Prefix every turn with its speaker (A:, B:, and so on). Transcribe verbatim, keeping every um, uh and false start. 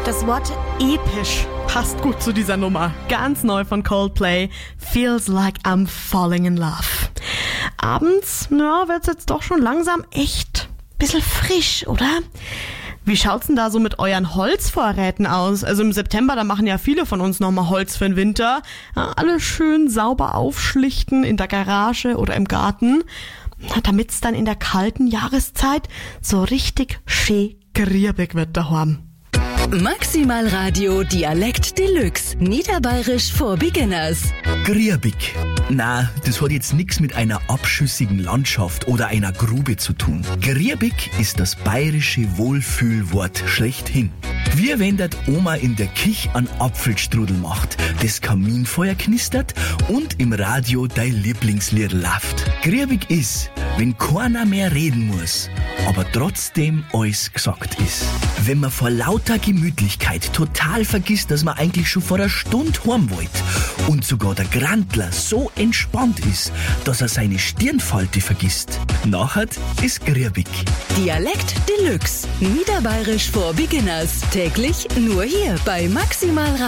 A: Das Wort episch passt gut zu dieser Nummer. Ganz neu von Coldplay. Feels like I'm falling in love. Abends, ja, wird's jetzt doch schon langsam echt bisschen frisch, oder? Wie schaut's denn da so mit euren Holzvorräten aus? Also im September, da machen ja viele von uns nochmal Holz für den Winter. Ja, alles schön sauber aufschlichten in der Garage oder im Garten, damit's dann in der kalten Jahreszeit so richtig schön griebig wird daheim.
B: Maximal Radio Dialekt Deluxe. Niederbayerisch for Beginners.
C: Griebig. Na, das hat jetzt nichts mit einer abschüssigen Landschaft oder einer Grube zu tun. Griebig ist das bayerische Wohlfühlwort schlechthin. Wie wenn dat Oma in der Kich an Apfelstrudel macht, das Kaminfeuer knistert und im Radio dein Lieblingslied läuft. Griebig ist, wenn keiner mehr reden muss, aber trotzdem alles gesagt ist. Wenn man vor lauter Gemütlichkeit total vergisst, dass man eigentlich schon vor einer Stunde heim wollte und sogar der Grandler so entspannt ist, dass er seine Stirnfalte vergisst. Nachher ist griebig.
B: Dialekt Deluxe. Niederbayerisch for Beginners. Täglich nur hier bei Maximal Radio.